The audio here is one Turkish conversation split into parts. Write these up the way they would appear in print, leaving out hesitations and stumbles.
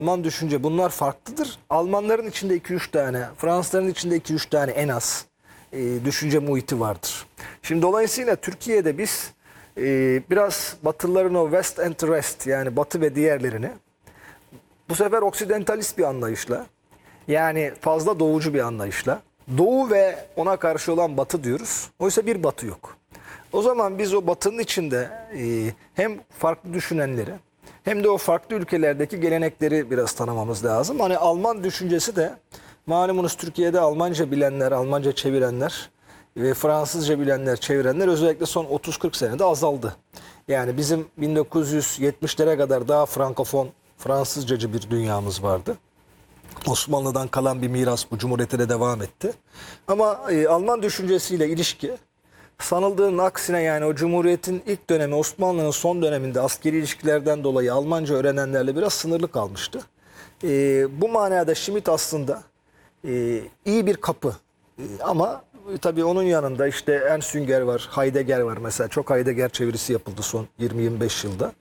Alman düşünce bunlar farklıdır. Almanların içinde 2-3 tane, Fransızların içinde 2-3 tane en az düşünce muhiti vardır. Şimdi dolayısıyla Türkiye'de biz biraz Batılıların o West and the Rest, yani Batı ve diğerlerini bu sefer oksidentalist bir anlayışla, yani fazla doğucu bir anlayışla, Doğu ve ona karşı olan Batı diyoruz. Oysa bir Batı yok. O zaman biz o Batı'nın içinde hem farklı düşünenleri hem de o farklı ülkelerdeki gelenekleri biraz tanımamız lazım. Hani Alman düşüncesi de malumunuz, Türkiye'de Almanca bilenler, Almanca çevirenler ve Fransızca bilenler, çevirenler özellikle son 30-40 senede azaldı. Yani bizim 1970'lere kadar daha Frankofon, Fransızcacı bir dünyamız vardı. Osmanlı'dan kalan bir miras bu Cumhuriyet'e de devam etti. Ama Alman düşüncesiyle ilişki sanıldığının aksine, yani o Cumhuriyet'in ilk dönemi, Osmanlı'nın son döneminde askeri ilişkilerden dolayı Almanca öğrenenlerle biraz sınırlı kalmıştı. Bu manada Schmitt aslında iyi bir kapı. Ama tabii onun yanında işte Ernst Jünger var, Heidegger var mesela. Çok Heidegger çevirisi yapıldı son 20-25 yılda.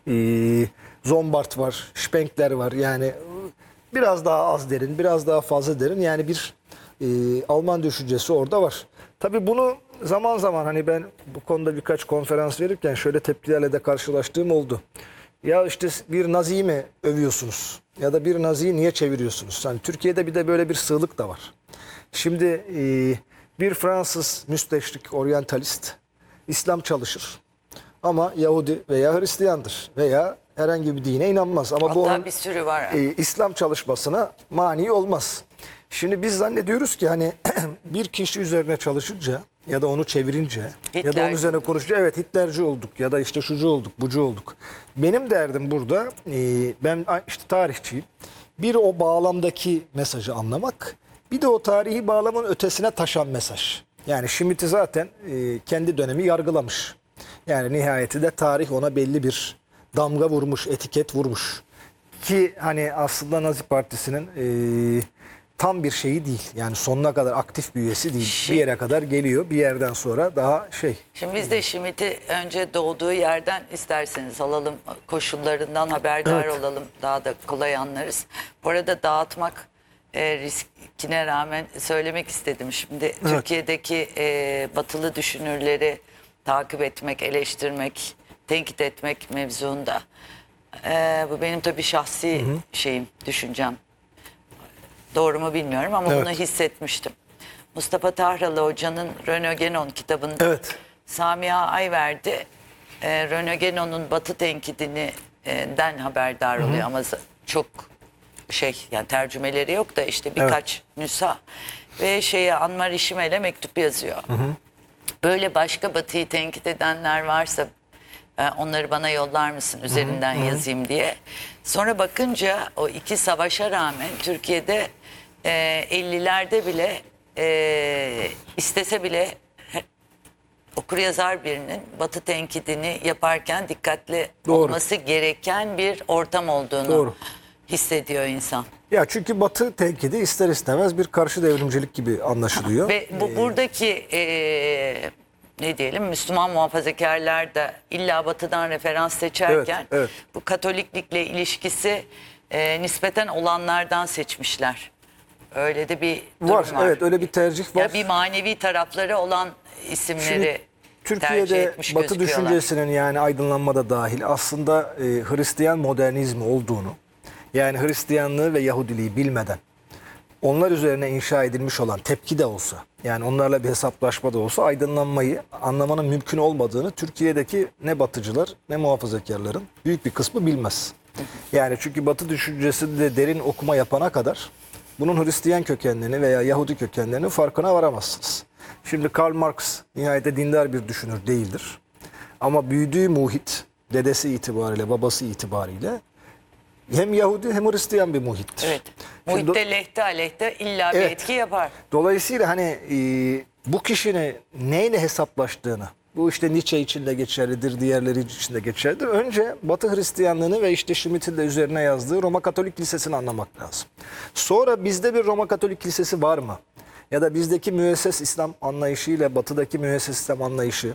Zombart var, Spengler var. Yani biraz daha az derin, biraz daha fazla derin. Yani bir Alman düşüncesi orada var. Tabii bunu zaman zaman, hani ben bu konuda birkaç konferans verirken şöyle tepkilerle de karşılaştığım oldu. Ya işte bir Nazi'yi mi övüyorsunuz? Ya da bir Nazi'yi niye çeviriyorsunuz? Yani Türkiye'de bir de böyle bir sığlık da var. Şimdi bir Fransız müsteşrik, oryantalist İslam çalışır. Ama Yahudi veya Hristiyandır veya herhangi bir dine inanmaz. Ama bu onun bir sürü var. İslam çalışmasına mani olmaz. Şimdi biz zannediyoruz ki hani bir kişi üzerine çalışınca ya da onu çevirince ya da onun üzerine konuşunca evet Hitlerci olduk ya da işte şucu olduk, bucu olduk. Benim derdim burada, ben işte tarihçiyim. Bir o bağlamdaki mesajı anlamak, bir de o tarihi bağlamın ötesine taşan mesaj. Yani Schmitt'i zaten kendi dönemi yargılamış. Yani nihayetinde tarih ona belli bir damga vurmuş, etiket vurmuş. Ki hani aslında Nazi Partisi'nin tam bir şeyi değil. Yani sonuna kadar aktif bir üyesi değil. Bir yere kadar geliyor. Bir yerden sonra daha şey. Şimdi biz de Schmitt'i önce doğduğu yerden isterseniz alalım. Koşullarından haberdar olalım. Daha da kolay anlarız. Bu arada dağıtmak riskine rağmen söylemek istedim. Şimdi Türkiye'deki batılı düşünürleri takip etmek, eleştirmek, tenkit etmek mevzuunda. Bu benim tabii şahsi şeyim, düşüncem. Doğru mu bilmiyorum ama bunu hissetmiştim. Mustafa Tahralı Hoca'nın Renaud Guénon kitabında Samiha Ayverdi Renaud Guénon'un Batı tenkidini haberdar oluyor ama çok yani tercümeleri yok da işte birkaç nüsha ve Anmar İşimel'e mektup yazıyor. Böyle başka Batı'yı tenkit edenler varsa onları bana yollar mısın üzerinden yazayım diye. Sonra bakınca o iki savaşa rağmen Türkiye'de 50'lerde bile istese bile okuryazar birinin Batı tenkidini yaparken dikkatli olması gereken bir ortam olduğunu hissediyor insan. Ya çünkü Batı tenkidi ister istemez bir karşı devrimcilik gibi anlaşılıyor. Ve buradaki ne diyelim Müslüman muhafazakarlar da illa Batı'dan referans seçerken bu Katoliklikle ilişkisi nispeten olanlardan seçmişler. Öyle de bir durum var. Evet, öyle bir tercih var. Ya bir manevi tarafları olan isimleri Türkiye'de Batı düşüncesinin, yani aydınlanmada dahil, aslında Hristiyan modernizmi olduğunu, yani Hristiyanlığı ve Yahudiliği bilmeden onlar üzerine inşa edilmiş olan tepki de olsa, yani onlarla bir hesaplaşma da olsa aydınlanmayı anlamanın mümkün olmadığını Türkiye'deki ne Batıcılar ne muhafazakarların büyük bir kısmı bilmez. Yani çünkü Batı düşüncesinde derin okuma yapana kadar bunun Hristiyan kökenlerini veya Yahudi kökenlerinin farkına varamazsınız. Şimdi Karl Marx nihayet dindar bir düşünür değildir. Ama büyüdüğü muhit, dedesi itibariyle, babası itibariyle hem Yahudi hem Hristiyan bir muhittir. Evet. Muhitte lehte aleyhte illa bir etki yapar. Dolayısıyla hani bu kişinin neyle hesaplaştığını, bu işte Nietzsche için de geçerlidir, diğerleri için de geçerlidir. Önce Batı Hristiyanlığını ve işte Schmitt'in de üzerine yazdığı Roma Katolik Lisesi'ni anlamak lazım. Sonra bizde bir Roma Katolik Lisesi var mı? Ya da bizdeki müesses İslam anlayışı ile Batı'daki müesses İslam anlayışı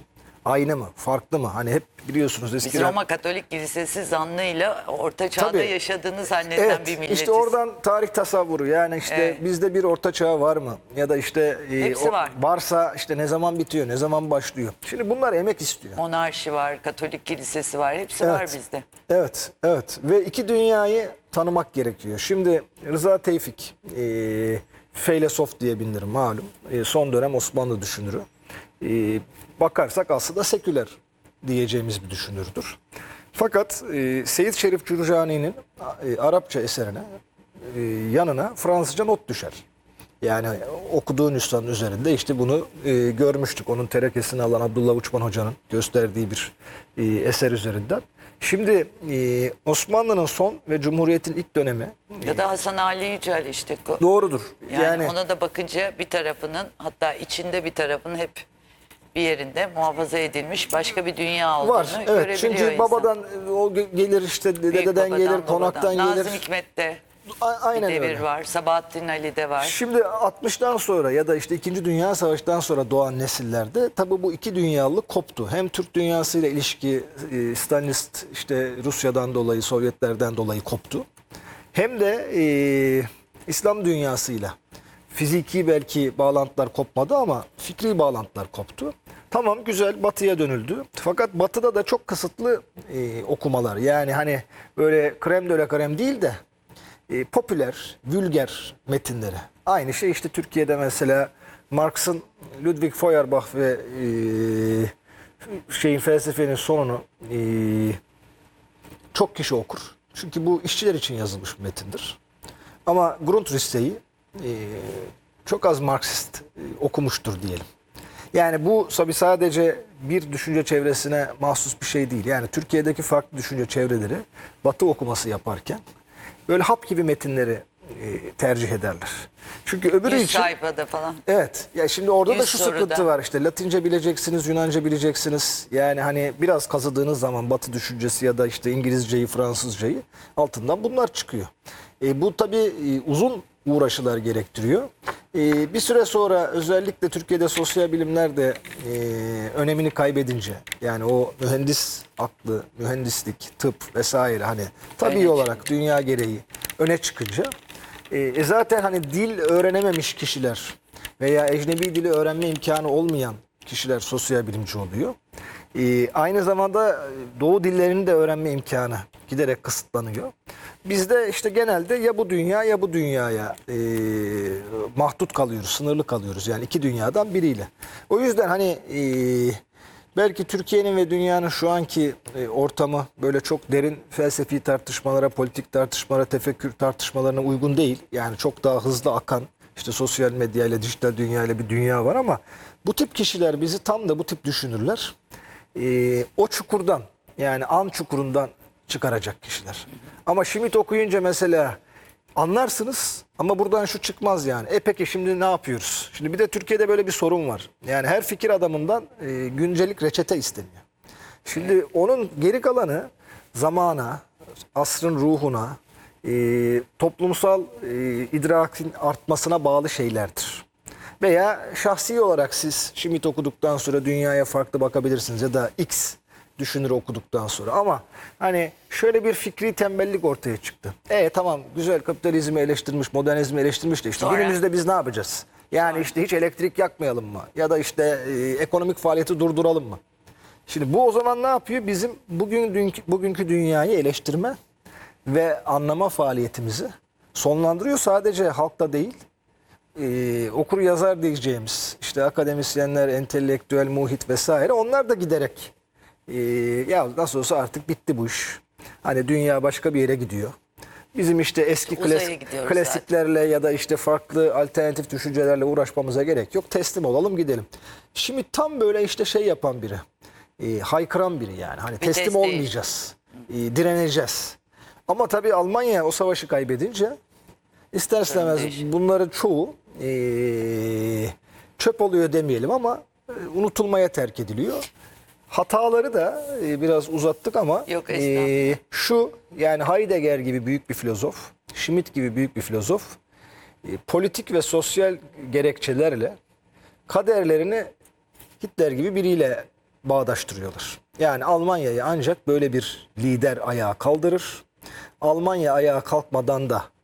Aynı mı? Farklı mı? Hani hep biliyorsunuz Biz eskiden. Roma Katolik Kilisesi zannıyla Orta Çağ'da Tabii. yaşadığını zanneden Evet, bir milletiz. işte oradan tarih tasavvuru, yani işte Evet. bizde bir orta çağ var mı? Ya da işte Hepsi var. varsa işte ne zaman bitiyor, ne zaman başlıyor? Şimdi bunlar emek istiyor. Monarşi var, Katolik Kilisesi var, hepsi var bizde. Evet, evet. Ve iki dünyayı tanımak gerekiyor. Şimdi Rıza Tevfik, feylesof diye bilinir malum. Son dönem Osmanlı düşünürü. Bakarsak aslında seküler diyeceğimiz bir düşünürdür. Fakat Seyyid Şerif Cürcani'nin Arapça eserine yanına Fransızca not düşer. Yani okuduğu nüshanın üzerinde işte bunu görmüştük. Onun terekesini alan Abdullah Uçman Hoca'nın gösterdiği bir eser üzerinden. Şimdi Osmanlı'nın son ve Cumhuriyet'in ilk dönemi Ya da Hasan Ali Yücel işte. doğrudur. Yani ona da bakınca bir tarafının, hatta içinde bir tarafının hep bir yerinde muhafaza edilmiş başka bir dünya olduğunu var. Evet. görebiliyor Çünkü insan. babadan o gelir, işte Büyük dededen babadan, gelir, babadan. konaktan Nazım gelir. Hikmet'te Aynen bir devir öyle. var. Sabahattin Ali'de var. Şimdi 60'tan sonra ya da işte 2. Dünya Savaşı'ndan sonra doğan nesillerde tabii bu iki dünyalık koptu. Hem Türk dünyasıyla ilişki Stalinist işte Rusya'dan dolayı, Sovyetlerden dolayı koptu. Hem de İslam dünyasıyla fiziki belki bağlantılar kopmadı ama fikri bağlantılar koptu. Tamam, güzel, batıya dönüldü. Fakat batıda da çok kısıtlı okumalar. Yani hani böyle krem de la krem değil de popüler, vulgar metinleri. Aynı şey işte Türkiye'de mesela Marx'ın Ludwig Feuerbach ve felsefenin sonunu çok kişi okur. Çünkü bu işçiler için yazılmış bir metindir. Ama Grundrisse'yi çok az Marksist okumuştur diyelim. Yani bu tabii sadece bir düşünce çevresine mahsus bir şey değil. Yani Türkiye'deki farklı düşünce çevreleri Batı okuması yaparken böyle hap gibi metinleri tercih ederler. Çünkü öbürü 100 için sayfada falan. evet. Ya şimdi orada da 100 şu soruda. sıkıntı var, işte Latince bileceksiniz, Yunanca bileceksiniz. Yani hani biraz kazıdığınız zaman Batı düşüncesi ya da işte İngilizceyi, Fransızcayı altından bunlar çıkıyor. Bu tabii uzun uğraşılar gerektiriyor. Bir süre sonra özellikle Türkiye'de sosyal bilimler de önemini kaybedince, yani o mühendis aklı, mühendislik, tıp vesaire hani tabii Öne olarak dünya gereği öne çıkınca zaten hani dil öğrenememiş kişiler veya ecnebi dili öğrenme imkanı olmayan kişiler sosyal bilimci oluyor. Aynı zamanda Doğu dillerini de öğrenme imkanı giderek kısıtlanıyor. Bizde işte genelde ya bu dünya ya bu dünyaya mahdut kalıyoruz, sınırlı kalıyoruz. Yani iki dünyadan biriyle. O yüzden hani belki Türkiye'nin ve dünyanın şu anki ortamı böyle çok derin felsefi tartışmalara, politik tartışmalara, tefekkür tartışmalarına uygun değil. Yani çok daha hızlı akan işte sosyal medya ile, dijital dünya ile bir dünya var ama bu tip kişiler bizi tam da bu tip düşünürler. O çukurdan, yani an çukurundan çıkaracak kişiler. Ama Schmitt okuyunca mesela anlarsınız ama buradan şu çıkmaz yani. Peki şimdi ne yapıyoruz? Şimdi bir de Türkiye'de böyle bir sorun var. Yani her fikir adamından güncelik reçete isteniyor. Şimdi onun geri kalanı zamana, asrın ruhuna, toplumsal idrakin artmasına bağlı şeylerdir. Veya şahsi olarak siz Schmitt okuduktan sonra dünyaya farklı bakabilirsiniz ya da X düşünür okuduktan sonra. Ama hani şöyle bir fikri tembellik ortaya çıktı. Tamam, güzel, kapitalizmi eleştirmiş, modernizmi eleştirmiş de işte Sonra? günümüzde biz ne yapacağız? Yani işte hiç elektrik yakmayalım mı? Ya da işte ekonomik faaliyeti durduralım mı? Şimdi bu o zaman ne yapıyor? Bizim bugünkü dünyayı eleştirme ve anlama faaliyetimizi sonlandırıyor. Sadece halkta değil, okur yazar diyeceğimiz işte akademisyenler, entelektüel muhit vesaire, onlar da giderek ya nasıl olsa artık bitti bu iş. Hani dünya başka bir yere gidiyor. Bizim işte eski Uzaya gidiyoruz klasiklerle ya da işte farklı alternatif düşüncelerle uğraşmamıza gerek yok. Teslim olalım, gidelim. Şimdi tam böyle işte şey yapan biri. Haykıran biri yani. Hani teslim Vites değil. olmayacağız. Direneceğiz. Ama tabii Almanya o savaşı kaybedince ister istemez değişik. bunların çoğu çöp oluyor demeyelim ama unutulmaya terk ediliyor. Hataları da biraz uzattık ama Yok, estağfurullah. şu, yani Heidegger gibi büyük bir filozof, Schmitt gibi büyük bir filozof politik ve sosyal gerekçelerle kaderlerini Hitler gibi biriyle bağdaştırıyorlar. Yani Almanya'yı ancak böyle bir lider ayağa kaldırır. Almanya ayağa kalkmadan da